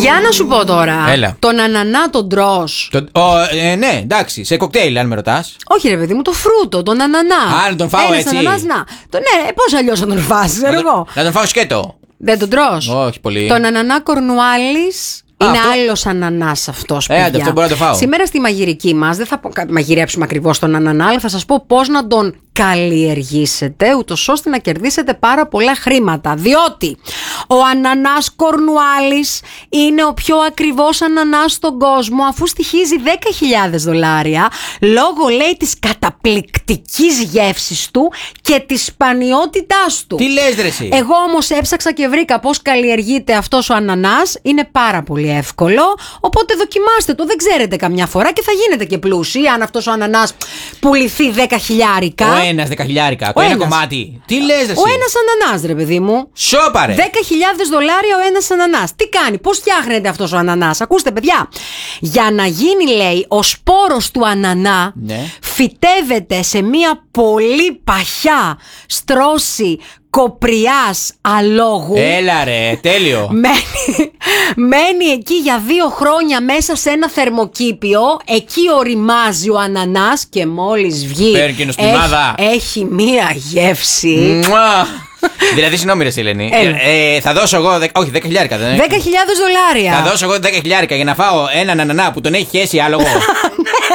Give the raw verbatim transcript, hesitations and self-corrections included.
Για να σου πω τώρα. Έλα. Τον ανανά τον τρως? Το, ο, ε, ναι, εντάξει, σε κοκτέιλ, αν με ρωτάς. Όχι, ρε παιδί μου, το φρούτο, τον ανανά. Α, να τον φάω Ένας έτσι. ανανάς, να. Το, ναι, πώς αλλιώς θα τον φας, ξέρω Να τον- εγώ. Να τον φάω σκέτο. Δεν τον τρως? Όχι πολύ. Τον ανανά Κορνουάλης. Α, Είναι αυτό- άλλος ανανάς αυτός, Ε, παιδιά. άντε, αυτό μπορώ να το φάω. Σήμερα στη μαγειρική μας, δεν θα πω- μαγειρέψουμε ακριβώς τον ανανά, αλλά θα σας πω πώς να τον καλλιεργήσετε, ούτως ώστε να κερδίσετε πάρα πολλά χρήματα. Διότι ο ανανάς Κορνουάλης είναι ο πιο ακριβώς ανανάς στον κόσμο, αφού στοιχίζει δέκα χιλιάδες δολάρια, λόγω, λέει, της καταπληκτικής γεύσης του και της σπανιότητάς του. Τι λες, ρε εσύ? Εγώ όμως έψαξα και βρήκα πώς καλλιεργείται αυτός ο ανανάς. Είναι πάρα πολύ εύκολο. Οπότε δοκιμάστε το. Δεν ξέρετε καμιά φορά και θα γίνετε και πλούσιοι αν αυτός ο ανανάς πουληθεί δέκα χιλιάρικα. Ο ένας δεκαχιλιάρικα. Το Ο ένα ένας. κομμάτι. Τι λες, ρε εσύ? Ο ένας ανανάς, ρε παιδί μου. Σόπαρε. δέκα χιλιάδες δολάρια ο ένας ανανάς. Τι κάνει, πώς φτιάχνεται αυτός ο ανανάς? Ακούστε, παιδιά. Για να γίνει, λέει, ο σπόρος του ανανά, Ναι. φυτεύεται σε μία πολύ παχιά στρώση κοπριάς αλόγου. Έλα ρε, τέλειο. Μένει, μένει εκεί για δύο χρόνια μέσα σε ένα θερμοκήπιο. Εκεί οριμάζει ο ανανάς και μόλις βγει Παίρνει και νοστιμάδα. έχει, έχει μία γεύση. Μουα. Δηλαδή, συγγνώμη, ρε Ελένη. Έλα. Ε, θα δώσω εγώ. Δεκα, όχι, δέκα χιλιάρικα δεν είναι. δέκα χιλιάδες δολάρια. Θα δώσω εγώ δέκα χιλιάρικα για να φάω έναν ανανά που τον έχει χέσει άλογο.